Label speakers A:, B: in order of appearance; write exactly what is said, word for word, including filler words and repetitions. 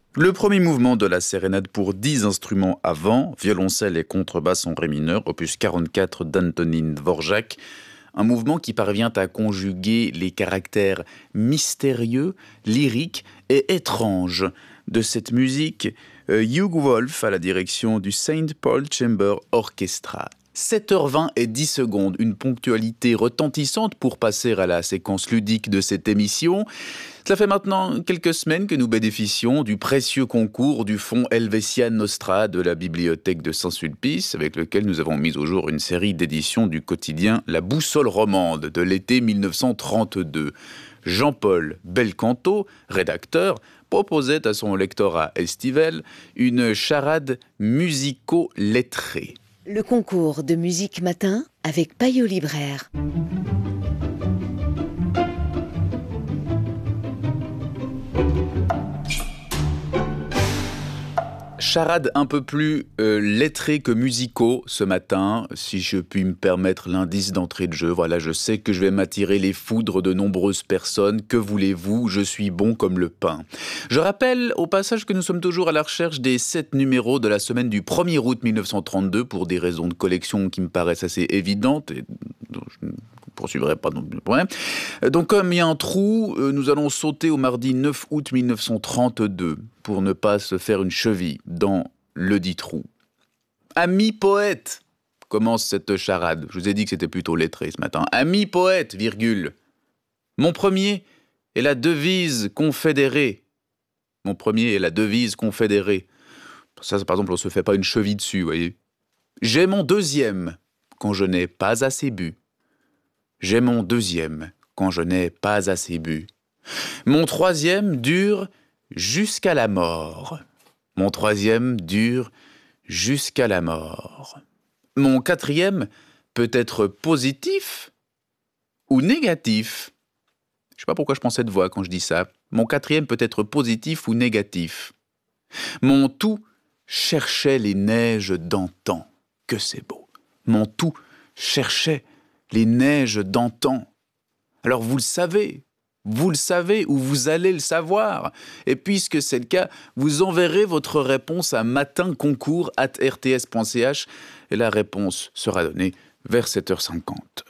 A: Le premier mouvement de la sérénade pour dix instruments à vent, violoncelle et contrebasse en ré mineur, opus quarante-quatre d'Antonín Dvořák, un mouvement qui parvient à conjuguer les caractères mystérieux, lyriques et étranges de cette musique. Euh, Hugh Wolf à la direction du Saint Paul Chamber Orchestra. sept heures vingt et dix secondes, une ponctualité retentissante pour passer à la séquence ludique de cette émission. Cela fait maintenant quelques semaines que nous bénéficions du précieux concours du fonds Helvetia Nostra de la bibliothèque de Saint-Sulpice, avec lequel nous avons mis au jour une série d'éditions du quotidien La Boussole Romande de l'été mille neuf cent trente-deux. Jean-Paul Belcanto, rédacteur, proposait à son lectorat estival une charade musico-lettrée.
B: Le concours de musique matin avec Payot Libraire.
A: Charade un peu plus euh, lettrée que musicaux ce matin, si je puis me permettre l'indice d'entrée de jeu. Voilà, je sais que je vais m'attirer les foudres de nombreuses personnes. Que voulez-vous, je suis bon comme le pain. Je rappelle au passage que nous sommes toujours à la recherche des sept numéros de la semaine du premier août mille neuf cent trente-deux pour des raisons de collection qui me paraissent assez évidentes et dont je ne poursuivrai pas non plus. Donc comme il y a un trou, nous allons sauter au mardi neuf août mille neuf cent trente-deux pour ne pas se faire une cheville dans le dit trou. Ami poète, commence cette charade. Je vous ai dit que c'était plutôt lettré ce matin. Ami poète, virgule. Mon premier est la devise confédérée. Mon premier est la devise confédérée. Ça, par exemple, on se fait pas une cheville dessus, vous voyez. J'ai mon deuxième quand je n'ai pas assez bu. J'ai mon deuxième quand je n'ai pas assez bu. Mon troisième dure jusqu'à la mort. Mon troisième dure jusqu'à la mort. Mon quatrième peut être positif ou négatif. Je ne sais pas pourquoi je prends cette voix quand je dis ça. Mon quatrième peut être positif ou négatif. Mon tout cherchait les neiges d'antan. Que c'est beau. Mon tout cherchait les neiges d'antan. Alors vous le savez, vous le savez ou vous allez le savoir. Et puisque c'est le cas, vous enverrez votre réponse à matinconcours arobase r t s point c h et la réponse sera donnée vers sept heures cinquante.